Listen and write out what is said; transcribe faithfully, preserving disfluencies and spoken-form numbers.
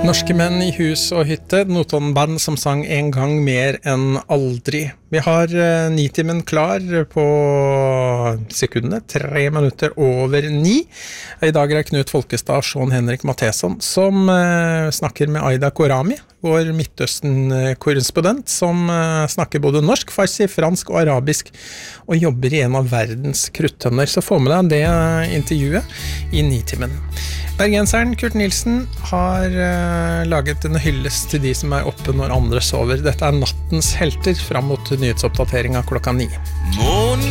Norske menn i hus og hytte, Notodden-band som sang en gang mer enn aldri. Vi har uh, Nitimen klar på sekundene, tre minutter over ni. I dag er Knut Folkestad og Sean Henrik Matheson som uh, snakker med Aida Korami, vår Midtøsten-korrespondent, som uh, snakker både norsk, farsi, fransk og arabisk, og jobber i en av verdens kruttønner. Så få med deg det uh, intervjuet i Nitimen. Bergenseren Kurt Nilsen har uh, laget en hyllest til de som er oppe når andre sover. Dette er nattens helter fram mot nyhetsoppdateringen klokka ni. Må